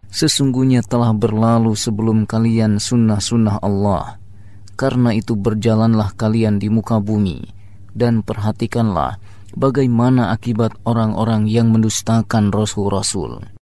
Sesungguhnya telah berlalu sebelum kalian sunnah-sunnah Allah. Karena itu berjalanlah kalian di muka bumi, dan perhatikanlah bagaimana akibat orang-orang yang mendustakan rasul-rasul.